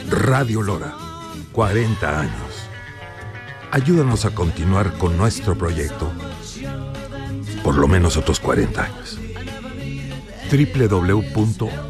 Radio Lora, 40 años. Ayúdanos a continuar con nuestro proyecto por lo menos otros 40 años.